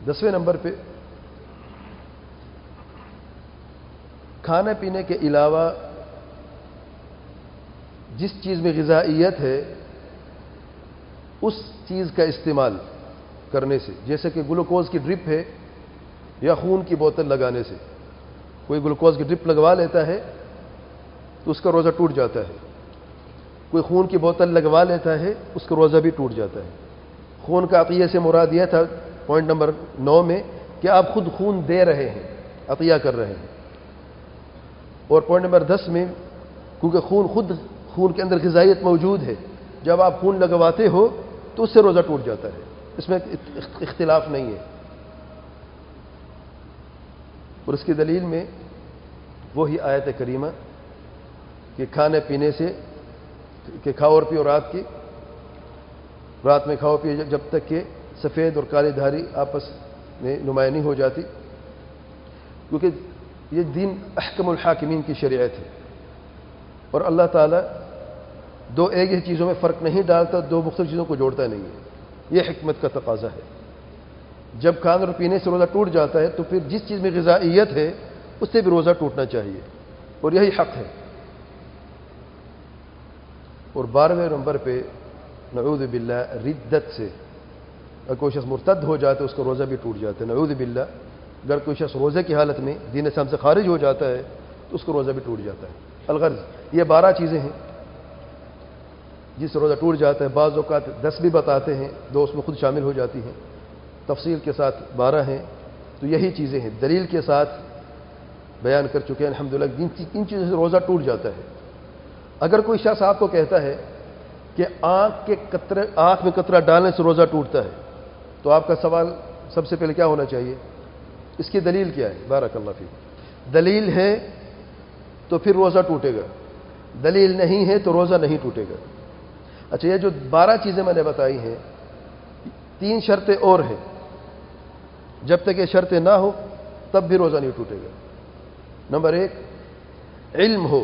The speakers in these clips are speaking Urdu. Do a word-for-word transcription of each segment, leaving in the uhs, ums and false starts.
دسویں نمبر پہ کھانے پینے کے علاوہ جس چیز میں غذائیت ہے اس چیز کا استعمال کرنے سے، جیسے کہ گلوکوز کی ڈرپ ہے یا خون کی بوتل لگانے سے، کوئی گلوکوز کی ڈرپ لگوا لیتا ہے تو اس کا روزہ ٹوٹ جاتا ہے، کوئی خون کی بوتل لگوا لیتا ہے اس کا روزہ بھی ٹوٹ جاتا ہے۔ خون کا عطیہ سے مراد یہ تھا پوائنٹ نمبر نو میں کہ آپ خود خون دے رہے ہیں، عطیہ کر رہے ہیں، اور پوائنٹ نمبر دس میں کیونکہ خون خود خون کے اندر غذائیت موجود ہے، جب آپ خون لگواتے ہو تو اس سے روزہ ٹوٹ جاتا ہے، اس میں اختلاف نہیں ہے۔ اور اس کی دلیل میں وہی آیت کریمہ کہ کھانے پینے سے کہ کھاؤ اور پیو رات کی رات میں کھاؤ پیو جب تک کہ سفید اور کالی دھاری آپس میں نمایاں نہیں ہو جاتی، کیونکہ یہ دین احکم الحاکمین کی شریعت ہے، اور اللہ تعالیٰ دو ایک ہی چیزوں میں فرق نہیں ڈالتا، دو مختلف چیزوں کو جوڑتا نہیں ہے، یہ حکمت کا تقاضا ہے۔ جب کھانے اور پینے سے روزہ ٹوٹ جاتا ہے تو پھر جس چیز میں غذائیت ہے اس سے بھی روزہ ٹوٹنا چاہیے، اور یہی حق ہے۔ اور بارہویں نمبر پہ نعوذ باللہ ردت سے، اگر کوئی شخص مرتد ہو جاتا ہے اس کا روزہ بھی ٹوٹ جاتا ہے، نعوذ باللہ۔ اگر کوئی شخص روزے کی حالت میں دین اسلام سے خارج ہو جاتا ہے تو اس کا روزہ بھی ٹوٹ جاتا ہے۔ الغرض یہ بارہ چیزیں ہیں جس سے روزہ ٹوٹ جاتا ہے، بعض اوقات دس بھی بتاتے ہیں، دو اس میں خود شامل ہو جاتی ہیں، تفصیل کے ساتھ بارہ ہیں، تو یہی چیزیں ہیں دلیل کے ساتھ بیان کر چکے ہیں الحمدللہ۔ ان چیزوں سے روزہ ٹوٹ جاتا ہے۔ اگر کوئی شخص آپ کو کہتا ہے کہ آنکھ کے قطرے آنکھ میں قطرہ ڈالنے سے روزہ ٹوٹتا ہے، تو آپ کا سوال سب سے پہلے کیا ہونا چاہیے؟ اس کی دلیل کیا ہے؟ بارک اللہ فیک۔ دلیل ہے تو پھر روزہ ٹوٹے گا، دلیل نہیں ہے تو روزہ نہیں ٹوٹے گا۔ اچھا، یہ جو بارہ چیزیں میں نے بتائی ہیں، تین شرطیں اور ہیں، جب تک یہ شرطیں نہ ہو تب بھی روزہ نہیں ٹوٹے گا۔ نمبر ایک، علم ہو،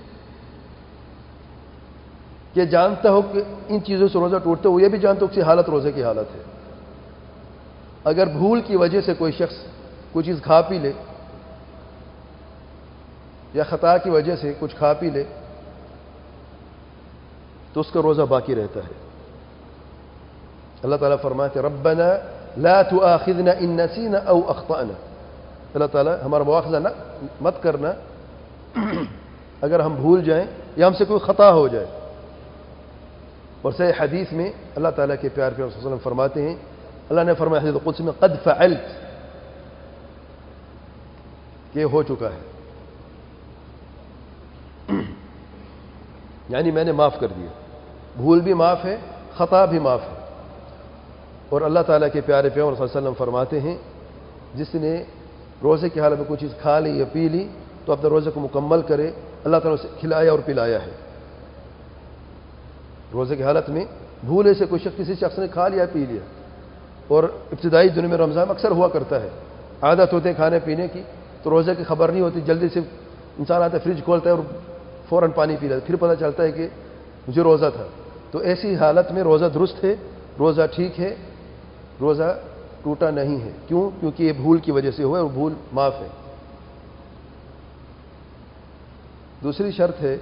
کہ جانتا ہو کہ ان چیزوں سے روزہ ٹوٹتا ہے، وہ یہ بھی جانتا ہو کہ حالت روزے کی حالت ہے۔ اگر بھول کی وجہ سے کوئی شخص کوئی چیز کھا پی لے یا خطا کی وجہ سے کچھ کھا پی لے تو اس کا روزہ باقی رہتا ہے۔ اللہ تعالیٰ فرماتے ربنا لا تؤاخذنا ان نسینا او اخطأنا، اللہ تعالیٰ ہمارا مواخذہ نہ مت کرنا اگر ہم بھول جائیں یا ہم سے کوئی خطا ہو جائے۔ اور صحیح حدیث میں اللہ تعالیٰ کے پیار پیغمبر صلی اللہ علیہ وسلم فرماتے ہیں، اللہ نے فرمایا حدیث قدسی میں قد فعلت، کہ ہو چکا ہے، یعنی میں نے معاف کر دیا۔ بھول بھی معاف ہے، خطا بھی معاف ہے۔ اور اللہ تعالیٰ کے پیارے پیغمبر صلی اللہ علیہ وسلم فرماتے ہیں جس نے روزے کی حالت میں کوئی چیز کھا لی یا پی لی تو اپنے روزے کو مکمل کرے، اللہ تعالیٰ اسے کھلایا اور پلایا ہے۔ روزے کی حالت میں بھولے سے کوئی شخص کسی شخص نے کھا لیا پی لیا، اور ابتدائی دنوں میں رمضان اکثر ہوا کرتا ہے، عادت ہوتے کھانے پینے کی، تو روزے کی خبر نہیں ہوتی، جلدی سے انسان آتا ہے فریج کھولتا ہے اور فوراً پانی پی لیتا ہے، پھر پتہ چلتا ہے کہ مجھے روزہ تھا۔ تو ایسی حالت میں روزہ درست ہے، روزہ ٹھیک ہے، روزہ ٹوٹا نہیں ہے۔ کیوں؟ کیونکہ یہ بھول کی وجہ سے ہوا ہے اور بھول معاف ہے۔ دوسری شرط ہے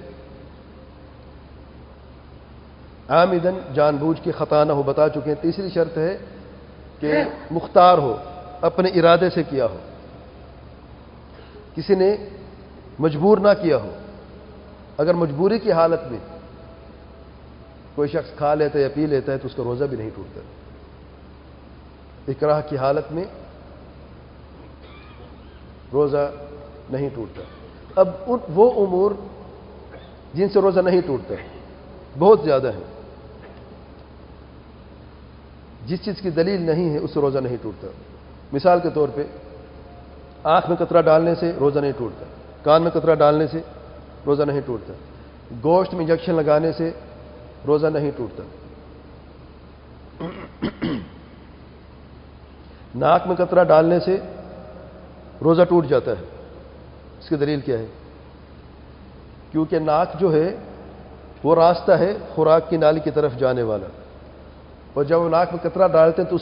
عامدن، جان بوجھ کے خطا نہ ہو، بتا چکے ہیں۔ تیسری شرط ہے کہ مختار ہو، اپنے ارادے سے کیا ہو، کسی نے مجبور نہ کیا ہو۔ اگر مجبوری کی حالت میں کوئی شخص کھا لیتا ہے یا پی لیتا ہے تو اس کا روزہ بھی نہیں ٹوٹتا۔ اکراہ کی حالت میں روزہ نہیں ٹوٹتا۔ اب ان وہ امور جن سے روزہ نہیں ٹوٹتا بہت زیادہ ہیں، جس چیز کی دلیل نہیں ہے اس سے روزہ نہیں ٹوٹتا۔ مثال کے طور پہ آنکھ میں قطرہ ڈالنے سے روزہ نہیں ٹوٹتا، کان میں قطرہ ڈالنے سے روزہ نہیں ٹوٹتا، گوشت میں انجیکشن لگانے سے روزہ نہیں ٹوٹتا، ناک میں قطرہ ڈالنے سے روزہ ٹوٹ جاتا ہے۔ اس کی دلیل کیا ہے؟ کیونکہ ناک جو ہے وہ راستہ ہے خوراک کی نالی کی طرف جانے والا، اور جب وہ ناک میں قطرہ ڈالتے ہیں تو